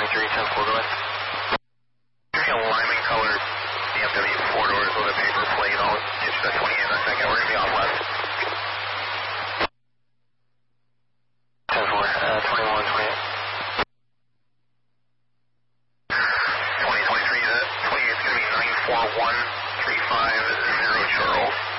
10-4, go ahead. A Lyman color BMW 4 doors with a paper plate. I'll get you that 28 in a second. We're going to be off left. 10-4, 21, 28. 2023, the 28 is going to be 94135 Charles.